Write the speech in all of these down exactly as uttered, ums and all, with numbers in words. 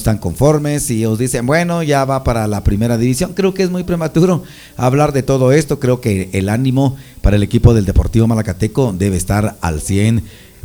están conformes y ellos dicen, bueno, ya va para la primera división. Creo que es muy prematuro hablar de todo esto. Creo que el ánimo para el equipo del Deportivo Malacateco debe estar al cien,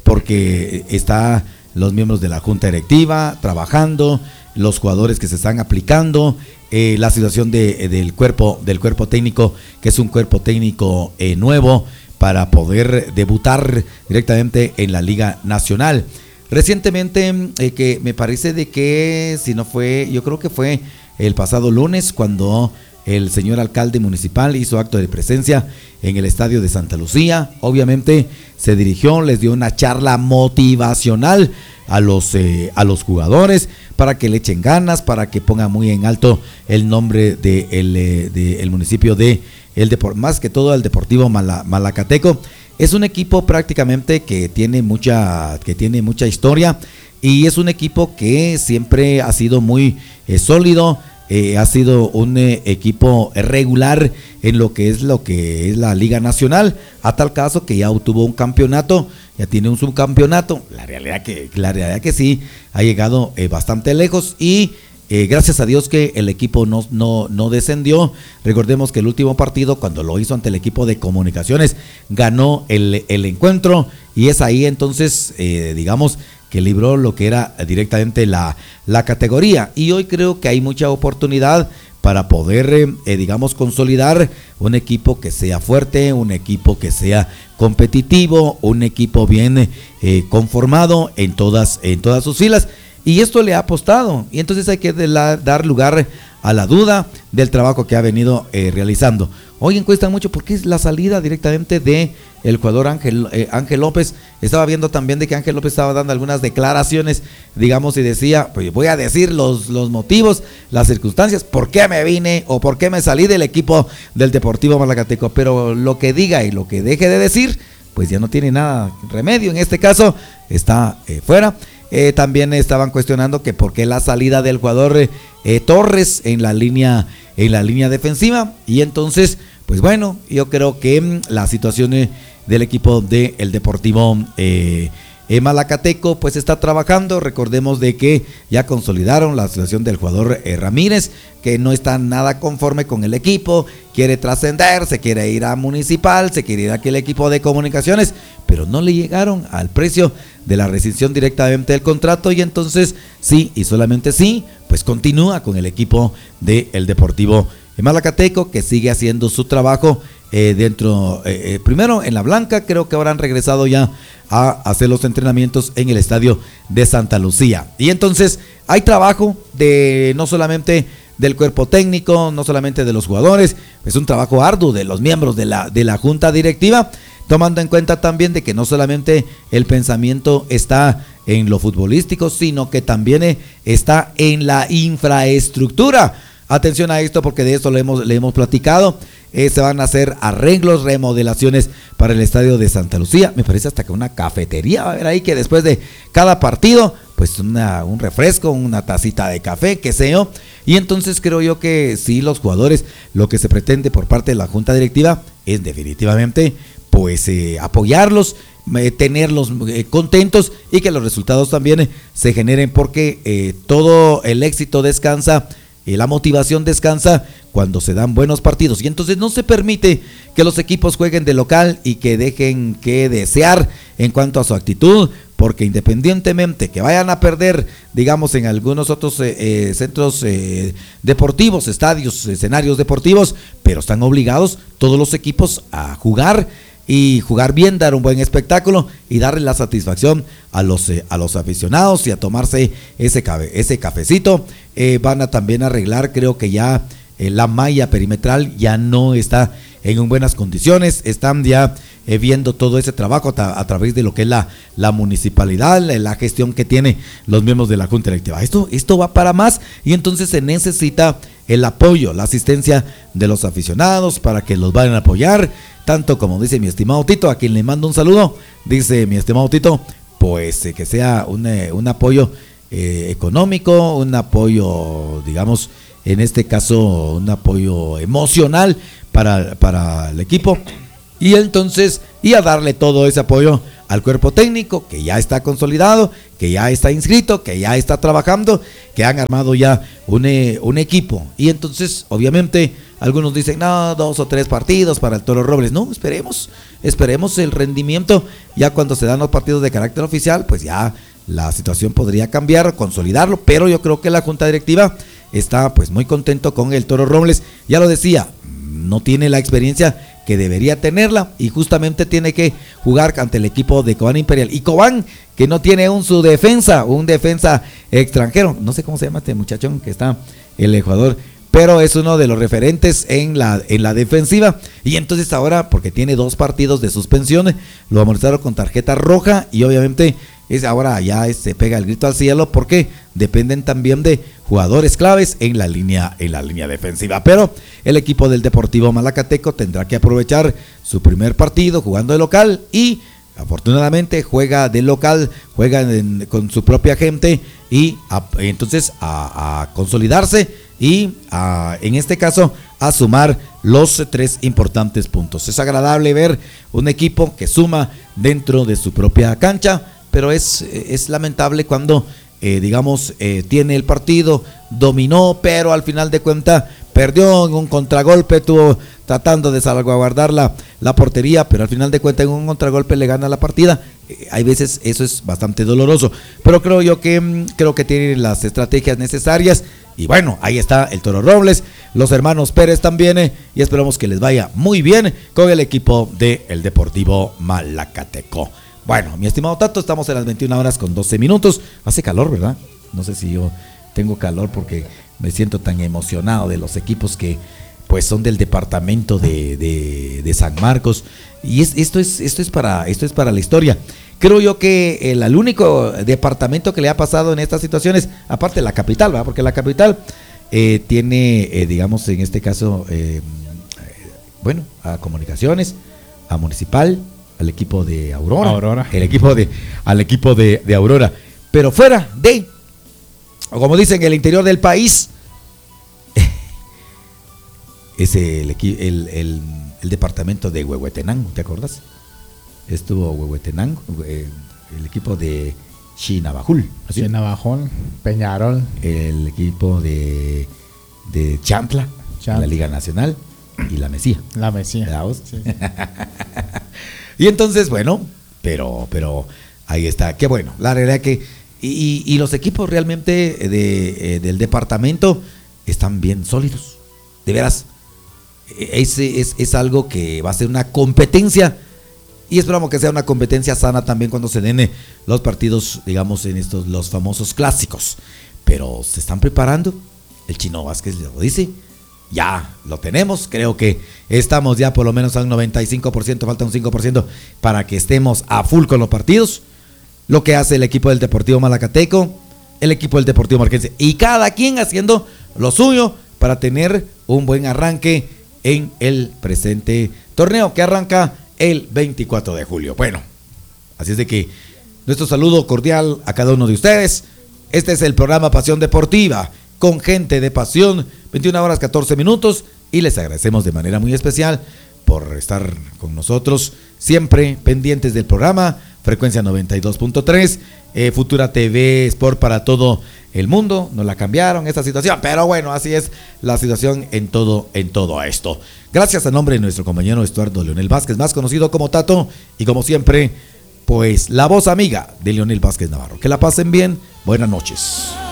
porque está los miembros de la junta directiva trabajando, los jugadores que se están aplicando, eh, la situación de, del cuerpo del cuerpo técnico, que es un cuerpo técnico eh, nuevo para poder debutar directamente en la Liga Nacional. Recientemente, eh, que me parece de que, si no fue, yo creo que fue el pasado lunes, cuando el señor alcalde municipal hizo acto de presencia en el estadio de Santa Lucía. Obviamente se dirigió, les dio una charla motivacional a los, eh, a los jugadores para que le echen ganas, para que pongan muy en alto el nombre del de de el municipio de el Depor, más que todo el Deportivo Mala, Malacateco. Es un equipo prácticamente que tiene mucha, que tiene mucha historia, y es un equipo que siempre ha sido muy eh, sólido, eh, ha sido un eh, equipo regular en lo que es lo que es la Liga Nacional, a tal caso que ya obtuvo un campeonato, ya tiene un subcampeonato. La realidad que, la realidad que sí ha llegado eh, bastante lejos, y Eh, gracias a Dios que el equipo no, no, no descendió. Recordemos que el último partido, cuando lo hizo ante el equipo de Comunicaciones, ganó el, el encuentro, y es ahí entonces, eh, digamos, que libró lo que era directamente la, la categoría. Y hoy creo que hay mucha oportunidad para poder, eh, digamos, consolidar un equipo que sea fuerte, un equipo que sea competitivo, un equipo bien eh, conformado en todas, en todas sus filas. Y esto le ha apostado, y entonces hay que la, dar lugar a la duda del trabajo que ha venido eh, realizando. Hoy encuestan mucho porque es la salida directamente de el jugador Ángel, eh, Ángel López. Estaba viendo también de que Ángel López estaba dando algunas declaraciones, digamos, y decía, pues voy a decir los, los motivos, las circunstancias, por qué me vine o por qué me salí del equipo del Deportivo Malacateco, pero lo que diga y lo que deje de decir, pues ya no tiene nada remedio. En este caso está eh, fuera. Eh, también estaban cuestionando que por qué la salida del jugador eh, Torres en la línea en la línea defensiva, y entonces pues bueno, yo creo que mm, la situación eh, del equipo del Deportivo eh, eh, Malacateco pues está trabajando. Recordemos de que ya consolidaron la situación del jugador eh, Ramírez, que no está nada conforme con el equipo, quiere trascender, se quiere ir a Municipal, se quiere ir a aquel equipo de Comunicaciones, pero no le llegaron al precio de la rescisión directamente del contrato, y entonces sí, y solamente sí, pues continúa con el equipo del Deportivo Malacateco, que sigue haciendo su trabajo eh, dentro, eh, eh, primero en la Blanca. Creo que ahora han regresado ya a hacer los entrenamientos en el estadio de Santa Lucía, y entonces hay trabajo de no solamente del cuerpo técnico, no solamente de los jugadores, es un trabajo arduo de los miembros de la, de la junta directiva, tomando en cuenta también de que no solamente el pensamiento está en lo futbolístico, sino que también está en la infraestructura. Atención a esto, porque de esto le hemos, le hemos platicado. Eh, se van a hacer arreglos, remodelaciones para el estadio de Santa Lucía. Me parece hasta que una cafetería va a haber ahí, que después de cada partido, pues una, un refresco, una tacita de café, qué sé yo. Y entonces creo yo que sí, los jugadores, lo que se pretende por parte de la junta directiva es definitivamente pues eh, apoyarlos, eh, tenerlos eh, contentos, y que los resultados también eh, se generen, porque eh, todo el éxito descansa, y la motivación descansa cuando se dan buenos partidos, y entonces no se permite que los equipos jueguen de local y que dejen que desear en cuanto a su actitud, porque independientemente que vayan a perder, digamos, en algunos otros eh, eh, centros eh, deportivos, estadios, escenarios deportivos, pero están obligados todos los equipos a jugar y jugar bien, dar un buen espectáculo y darle la satisfacción a los eh, a los aficionados y a tomarse ese cabe, ese cafecito. Eh, van a también arreglar, creo que ya eh, la malla perimetral ya no está en buenas condiciones. Están ya eh, viendo todo ese trabajo a, a través de lo que es la, la municipalidad, la, la gestión que tiene los miembros de la junta directiva. Esto, esto va para más, y entonces se necesita el apoyo, la asistencia de los aficionados para que los vayan a apoyar, tanto como dice mi estimado Tito, a quien le mando un saludo. Dice mi estimado Tito, pues eh, que sea un, eh, un apoyo eh, económico, un apoyo, digamos, en este caso un apoyo emocional para, para el equipo, y entonces y a darle todo ese apoyo al cuerpo técnico, que ya está consolidado, que ya está inscrito, que ya está trabajando, que han armado ya un, eh, un equipo. Y entonces, obviamente, algunos dicen, no, dos o tres partidos para el Toro Robles. No, esperemos, esperemos el rendimiento. Ya cuando se dan los partidos de carácter oficial, pues ya la situación podría cambiar, consolidarlo, pero yo creo que la junta directiva está pues muy contento con el Toro Robles. Ya lo decía, no tiene la experiencia que debería tenerla y justamente tiene que jugar ante el equipo de Cobán Imperial. Y Cobán, que no tiene un su defensa, un defensa extranjero, no sé cómo se llama este muchachón que está el Ecuador, pero es uno de los referentes en la, en la defensiva. Y entonces ahora, porque tiene dos partidos de suspensión, lo amonestaron con tarjeta roja y obviamente es ahora ya se este, pega el grito al cielo porque dependen también de jugadores claves en la línea en la línea defensiva. Pero el equipo del Deportivo Malacateco tendrá que aprovechar su primer partido jugando de local y afortunadamente juega de local, juega en, con su propia gente y a, entonces a, a consolidarse y a, en este caso a sumar los tres importantes puntos. Es agradable ver un equipo que suma dentro de su propia cancha, pero es, es lamentable cuando, eh, digamos, eh, tiene el partido, dominó, pero al final de cuentas perdió en un contragolpe, estuvo tratando de salvaguardar la, la portería, pero al final de cuentas en un contragolpe le gana la partida. Eh, hay veces eso es bastante doloroso, pero creo yo que, creo que tiene las estrategias necesarias. Y bueno, ahí está el Toro Robles, los hermanos Pérez también, eh, y esperamos que les vaya muy bien con el equipo del Deportivo Malacateco. Bueno, mi estimado Tato, estamos en las veintiuna horas con doce minutos. Hace calor, ¿verdad? No sé si yo tengo calor porque me siento tan emocionado de los equipos que pues son del departamento de, de, de San Marcos. Y es, esto, es, esto, es para, esto es para la historia. Creo yo que el, el único departamento que le ha pasado en estas situaciones, aparte de la capital, ¿verdad? Porque la capital eh, tiene, eh, digamos, en este caso, eh, bueno, a Comunicaciones, a Municipal, al equipo de Aurora, Aurora. el equipo de, al equipo de, de Aurora, pero fuera de, o como dicen, el interior del país, es el, el, el, el departamento de Huehuetenango, ¿te acuerdas? Estuvo Huehuetenango, el equipo de Chinabajul, ¿sí? Chinabajul, Peñarol, el equipo de, de Chantla, Chantla, la Liga Nacional, y la Mesía. La Mesía. Sí. Y entonces, bueno, pero, pero ahí está, qué bueno, la realidad que, y, y los equipos realmente de, eh, del departamento están bien sólidos, de veras, es, es, es algo que va a ser una competencia, y esperamos que sea una competencia sana también cuando se den los partidos, digamos, en estos, los famosos clásicos, pero se están preparando, el Chino Vázquez lo dice, ya lo tenemos, creo que estamos ya por lo menos al noventa y cinco por ciento, falta un cinco por ciento para que estemos a full con los partidos. Lo que hace el equipo del Deportivo Malacateco, el equipo del Deportivo Marquense, y cada quien haciendo lo suyo para tener un buen arranque en el presente torneo que arranca el veinticuatro de julio. Bueno, así es de que nuestro saludo cordial a cada uno de ustedes. Este es el programa Pasión Deportiva con gente de pasión, veintiuna horas catorce minutos, y les agradecemos de manera muy especial por estar con nosotros, siempre pendientes del programa, frecuencia noventa y dos punto tres, eh, Futura T V Sport para todo el mundo, nos la cambiaron esta situación, pero bueno, así es la situación en todo, en todo esto. Gracias a nombre de nuestro compañero Estuardo Leonel Vázquez, más conocido como Tato, y como siempre, pues la voz amiga de Leonel Vázquez Navarro. Que la pasen bien, buenas noches.